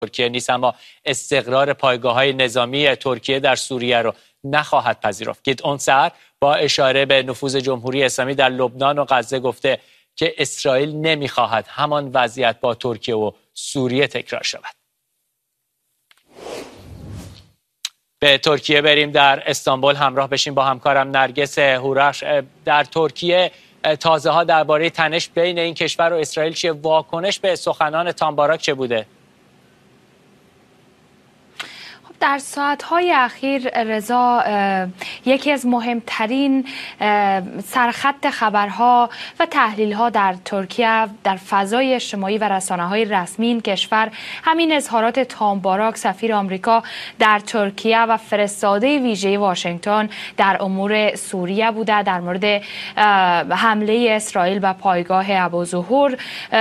ترکیه نیست، اما استقرار پایگاه‌های نظامی ترکیه در سوریه رو نخواهد پذیرفت. گیدئون سعر با اشاره به نفوذ جمهوری اسلامی در لبنان و غزه گفته که اسرائیل نمیخواهد همان وضعیت با ترکیه و سوریه تکرار شود. به ترکیه بریم، در استانبول همراه بشیم با همکارم نرگس هورخش. در ترکیه تازه ها درباره تنش بین این کشور و اسرائیل چیه؟ واکنش به سخنان تامباراک چه بوده؟ در ساعت‌های اخیر رضا، یکی از مهمترین سرخط خبرها و تحلیل‌ها در ترکیه در فضای اجتماعی و رسانه‌های رسمی این کشور همین اظهارات تامباراک سفیر آمریکا در ترکیه و فرستاده ویژه واشنگتن در امور سوریه بوده، در مورد حمله اسرائیل به پایگاه ابوظهور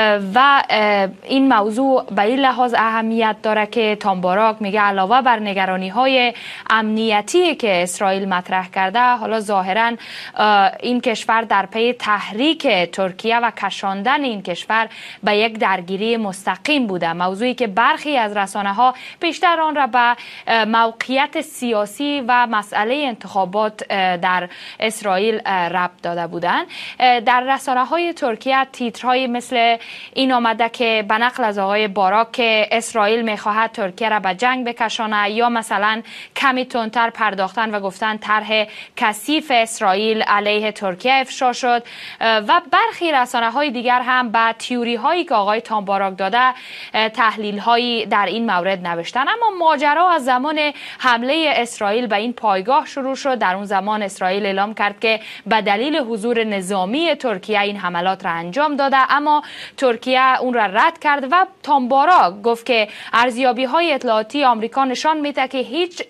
و این موضوع به این لحاظ اهمیت داره که تامباراک میگه علاوه بر نگرانی‌های امنیتی که اسرائیل مطرح کرده، حالا ظاهراً این کشور در پی تحریک ترکیه و کشاندن این کشور به یک درگیری مستقیم بوده، موضوعی که برخی از رسانه‌ها بیشتر آن را به موقعیت سیاسی و مسئله انتخابات در اسرائیل ربط داده بودند. در رسانه‌های ترکیه تیترهای مثل این آمده که به نقل از آقای باراک که اسرائیل می‌خواهد ترکیه را به جنگ بکشاند، یا مثلا کمی تندتر پرداختن و گفتن طرح کثیف اسرائیل علیه ترکیه افشا شد و برخی رسانه‌های دیگر هم با تئوری هایی که آقای تامباراک داده تحلیل هایی در این مورد نوشتن. اما ماجرا از زمان حمله اسرائیل به این پایگاه شروع شد. در اون زمان اسرائیل اعلام کرد که به دلیل حضور نظامی ترکیه این حملات را انجام داده، اما ترکیه اون را رد کرد و تامباراک گفت که ارزیابی های اطلاعاتی آمریکا نشان میده که هیچ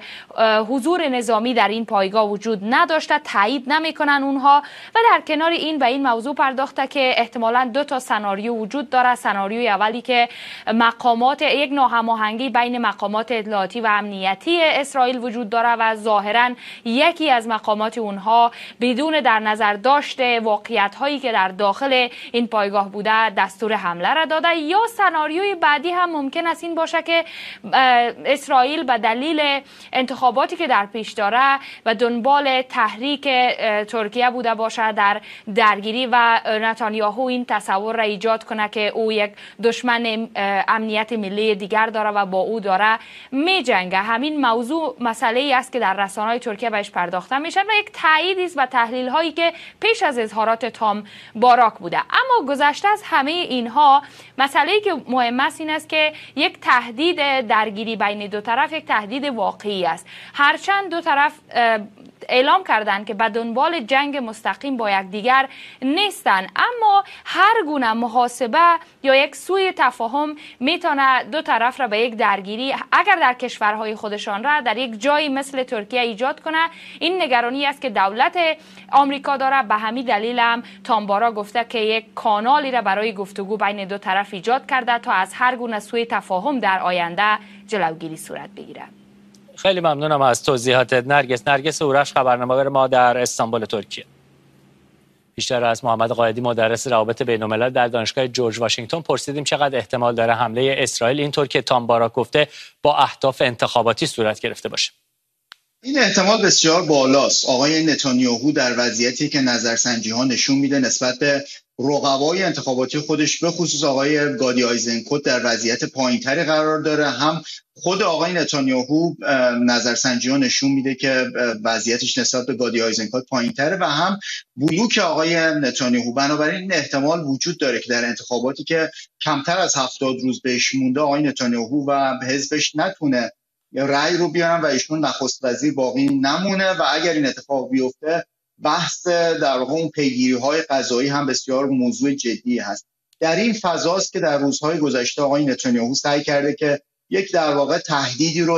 حضور نظامی در این پایگاه وجود نداشته، تایید نمیکنن اونها. و در کنار این به این موضوع پرداخته که احتمالاً دو تا سناریو وجود داره. سناریوی اولی که مقامات یک ناهماهنگی بین مقامات اطلاعاتی و امنیتی اسرائیل وجود داره و ظاهراً یکی از مقامات اونها بدون در نظر داشته واقعیت هایی که در داخل این پایگاه بوده دستور حمله را داده. یا سناریوی بعدی هم ممکن است این باشه که اسرائیل به دلیل انتخاباتی که در پیش داره و دنبال تحریک ترکیه بوده باشه در درگیری و نتانیاهو این تصور را ایجاد کنه که او یک دشمن امنیت ملی دیگر داره و با او داره می جنگه. همین موضوع مسئله ای است که در رسانه‌های ترکیه بهش پرداخته میشه و یک تاییدی است و تحلیل هایی که پیش از اظهارات تامباراک بوده. اما گذشته از همه اینها مسئله ای که مهم است این است که یک تهدید درگیری بین دو طرف یک تهدید واقعی است. هرچند دو طرف اعلام کردند که به دنبال جنگ مستقیم با یکدیگر نیستند، اما هر گونه محاسبه یا یک سوء تفاهم میتونه دو طرف را به یک درگیری اگر در کشورهای خودشان را در یک جایی مثل ترکیه ایجاد کنه. این نگرانی است که دولت آمریکا داره. به همین دلیل هم تامباراک گفته که یک کانالی را برای گفتگو بین دو طرف ایجاد کرده تا از هر گونه سوء تفاهم در آینده جلوگیری صورت بگیرد. خیلی ممنونم از توضیحاتت نرگس هورخش، خبرنگار ما در استانبول ترکیه. بیشتر از محمد قائدی مدرس روابط بین‌الملل در دانشگاه جورج واشنگتن پرسیدیم چقدر احتمال داره حمله اسرائیل اینطور که تامباراک گفته با اهداف انتخاباتی صورت گرفته باشه. این احتمال بسیار بالاست. آقای نتانیاهو در وضعیتی که نظرسنجی‌ها نشون میده نسبت به رقبای انتخاباتی خودش به خصوص آقای گادی آیزنکوت در وضعیت پایین‌تری قرار داره، هم خود آقای نتانیاهو نظرسنجی‌ها نشون میده که وضعیتش نسبت به گادی آیزنکوت پایین‌تره و هم بلوک آقای نتانیاهو. بنابراین این احتمال وجود داره که در انتخاباتی که کمتر از 70 روز بهش مونده آقای نتانیاهو و حزبش نتونه یا رأی رو بیارن و ایشون نخست وزیر باقی نمونه و اگر این اتفاق بیفته بحث در واقع اون پیگیری‌های قضایی هم بسیار موضوع جدی هست. در این فضاست که در روزهای گذشته آقای نتانیاهو سعی کرده که یک در واقع تهدیدی رو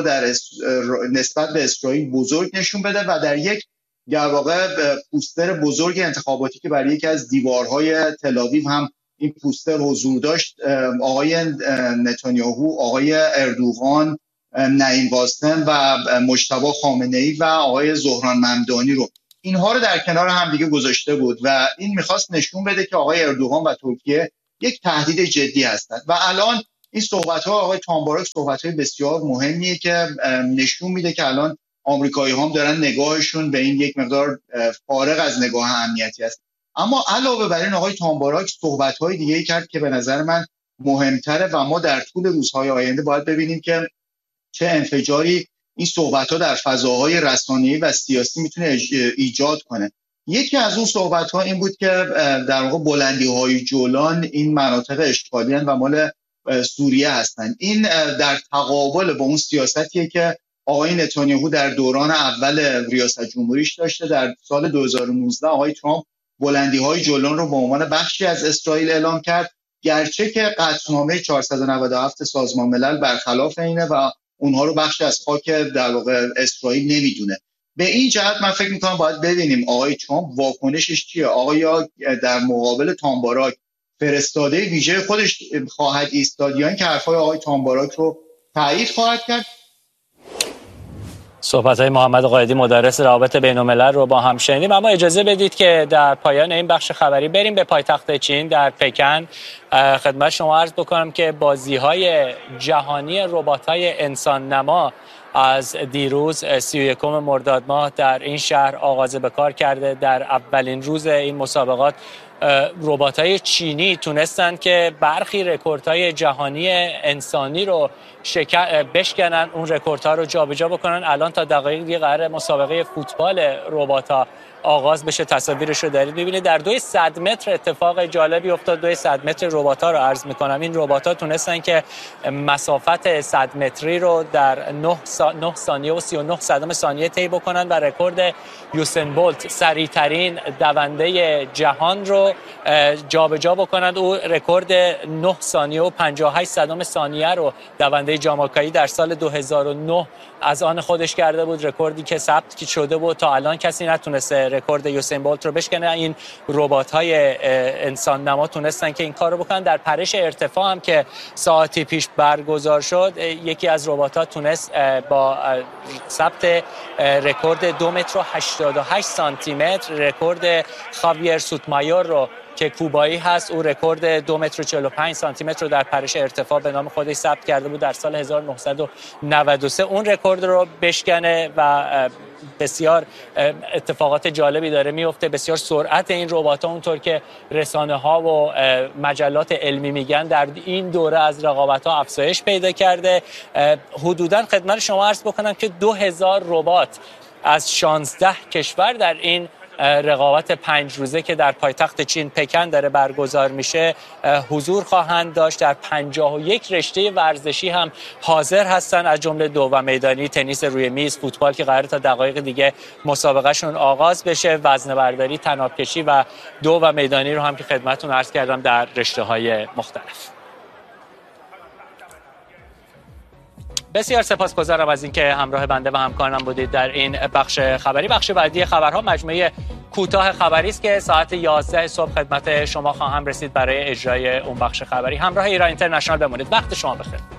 نسبت به اسرائیل بزرگ نشون بده و در یک در واقع پوستر بزرگ انتخاباتی که برای یکی از دیوارهای تل‌آویو هم این پوستر حضور داشت، آقای نتانیاهو، آقای اردوغان، نعیم قاسم و مجتبی خامنه‌ای و آقای زهران ممدانی رو اینها رو در کنار هم دیگه گذاشته بود و این میخواست نشون بده که آقای اردوغان و ترکیه یک تهدید جدی هستند و الان این صحبت‌ها آقای تامباراک صحبت‌های بسیار مهمیه که نشون میده که الان آمریکایی‌ها هم دارن نگاهشون به این یک مقدار فارغ از نگاه امنیتی است. اما علاوه بر این آقای تامباراک صحبت‌های دیگه‌ای کرد که به نظر من مهمتره و ما در طول روزهای آینده باید ببینیم که چه انفجاری این صحبت‌ها در فضاهای رسانه‌ای و سیاسی میتونه ایجاد کنه. یکی از اون صحبت‌ها این بود که در واقع بلندی‌های جولان این مناطق اشغالی و مال سوریه هستند. این در تقابل با اون سیاستیه که آقای نتانیاهو در دوران اول ریاست جمهوریش داشته. در سال 2019 آقای ترامپ بلندی‌های جولان رو به عنوان بخشی از اسرائیل اعلام کرد، گرچه که قطعنامه 497 سازمان ملل برخلاف اینه و اونها رو بخشی از خاک در واقع اسرائیل نمیدونه. به این جهت من فکر می‌کنم باید ببینیم آقای ترامپ واکنشش چیه. آقا در مقابل تامباراک فرستاده ویژه خودش خواهد ایستاد یا اینکه حرفای آقای تامباراک رو تایید خواهد کرد؟ صحبت‌های محمد قائدی مدرس روابط بین‌الملل رو با هم شنیدیم. اما اجازه بدید که در پایان این بخش خبری بریم به پایتخت چین در پکن. خدمت شما عرض بکنم که بازی‌های جهانی ربات‌های انسان نما از دیروز 31 مرداد ماه در این شهر آغاز به کار کرده. در اولین روز این مسابقات ربات‌های چینی تونستن که برخی رکوردهای جهانی انسانی رو بشکنن، اون رکوردها رو جابجا بکنن. الان تا دقایق دیگه قراره مسابقه فوتبال ربات‌ها آغاز بشه. تصاویرش رو دارید می‌بینید. در 200 متر اتفاق جالبی افتاد. 200 متر ربات‌ها رو عرض می‌کنم. این ربات‌ها تونستن که مسافت 100 متری رو در 9 ثانیه و 39 صدم ثانیه طی بکنن و رکورد یوسین بولت سریع‌ترین دونده جهان رو جابجا بکنند. او رکورد 9 ثانیه و 58 صدم ثانیه رو دونده جامائیکایی در سال 2009 از آن خودش کرده بود، رکوردی که ثبت شده بود. تا الان کسی نتونسته رکورد یوسین بولت رو بشکنه. این ربات‌های انسان نما تونستن که این کار رو بکنن. در پرش ارتفاع هم که ساعتی پیش برگزار شد، یکی از ربات‌ها تونست با ثبت رکورد 2 متر و 88 سانتی متر رکورد خاویر سوتمایور رو که کوبایی هست، او رکورد 2 متر و 45 سانتی متر رو در پرش ارتفاع به نام خودش ثبت کرده بود در سال 1993. اون رکورد رو بشکنه و بسیار اتفاقات جالبی داره میفته. بسیار سرعت این ربات‌ها اونطور که رسانه‌ها و مجلات علمی میگن در این دوره از رقابت‌ها افزایش پیدا کرده. حدوداً خدمت شما عرض بکنم که 2000 ربات از 16 کشور در این رقابت 5 روزه که در پایتخت چین پکن داره برگزار میشه حضور خواهند داشت. در 51 رشته ورزشی هم حاضر هستن، از جمله دو و میدانی، تنیس روی میز، فوتبال که قراره تا دقایق دیگه مسابقهشون آغاز بشه، وزنه برداری، طناب کشی و دو و میدانی رو هم که خدمتتون عرض کردم در رشته‌های مختلف. بسیار سپاسگزارم از اینکه همراه بنده و همکارانم بودید در این بخش خبری. بخش بعدی خبرها مجموعه کوتاه خبری است که ساعت 11 صبح خدمت شما خواهم رسید برای اجرای اون بخش خبری. همراه ایران اینترنشنال بمونید. وقت شما بخیر.